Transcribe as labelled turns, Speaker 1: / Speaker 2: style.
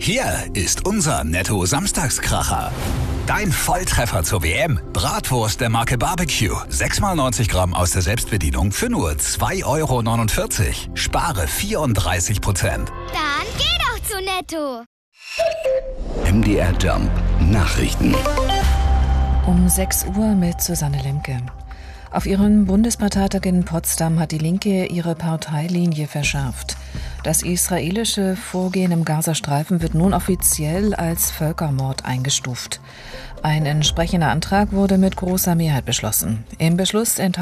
Speaker 1: Hier ist unser Netto-Samstagskracher. Dein Volltreffer zur WM. Bratwurst der Marke Barbecue. 6x90 Gramm aus der Selbstbedienung für nur 2,49 €. Spare 34%.
Speaker 2: Dann geh doch zu Netto.
Speaker 3: MDR Jump Nachrichten.
Speaker 4: Um 6 Uhr mit Susanne Lemke. Auf ihrem Bundesparteitag in Potsdam hat die Linke ihre Parteilinie verschärft. Das israelische Vorgehen im Gazastreifen wird nun offiziell als Völkermord eingestuft. Ein entsprechender Antrag wurde mit großer Mehrheit beschlossen. Im Beschluss